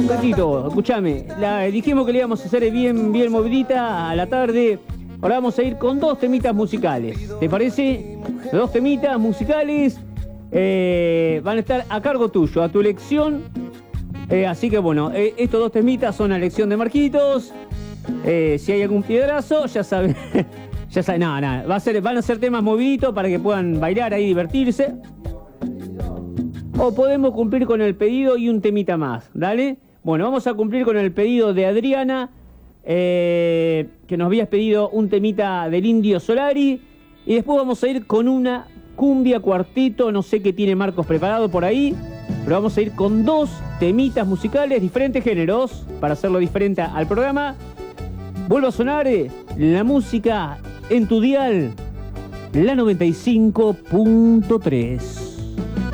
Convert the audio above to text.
Marquito, escúchame. Dijimos que le íbamos a hacer bien movidita a la tarde. Ahora vamos a ir con 2 temitas musicales. ¿Te parece? 2 temitas musicales van a estar a cargo tuyo, a tu elección. Así que bueno, estos 2 temitas son a elección de Marquitos. Si hay algún piedrazo, ya saben. Ya saben, nada. Van a ser temas moviditos para que puedan bailar ahí, divertirse. O podemos cumplir con el pedido y un temita más, ¿dale? Bueno, vamos a cumplir con el pedido de Adriana, que nos habías pedido un temita del Indio Solari. Y después vamos a ir con una cumbia cuarteto, no sé qué tiene Marcos preparado por ahí. Pero vamos a ir con 2 temitas musicales, diferentes géneros, para hacerlo diferente al programa. Vuelve a sonar la música en tu dial, la 95.3.